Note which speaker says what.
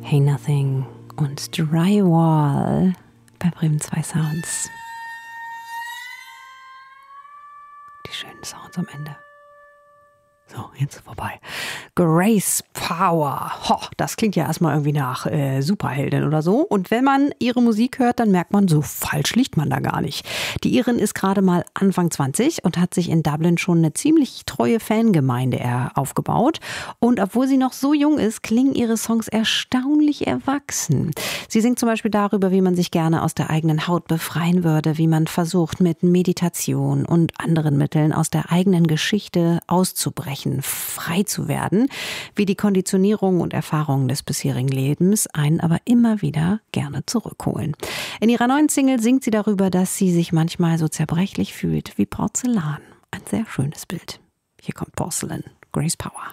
Speaker 1: Hey Nothing und Drywall bei Bremen 2 Sounds. Die schönen Sounds am Ende. So, jetzt vorbei. Grace Power. Ho, das klingt ja erstmal irgendwie nach Superheldin oder so. Und wenn man ihre Musik hört, dann merkt man, so falsch liegt man da gar nicht. Die Irin ist gerade mal Anfang 20 und hat sich in Dublin schon eine ziemlich treue Fangemeinde aufgebaut. Und obwohl sie noch so jung ist, klingen ihre Songs erstaunlich erwachsen. Sie singt zum Beispiel darüber, wie man sich gerne aus der eigenen Haut befreien würde, wie man versucht, mit Meditation und anderen Mitteln aus der eigenen Geschichte auszubrechen, frei zu werden, wie die Konditionierung und Erfahrungen des bisherigen Lebens einen aber immer wieder gerne zurückholen. In ihrer neuen Single singt sie darüber, dass sie sich manchmal so zerbrechlich fühlt wie Porzellan. Ein sehr schönes Bild. Hier kommt Porcelain, Grace Power.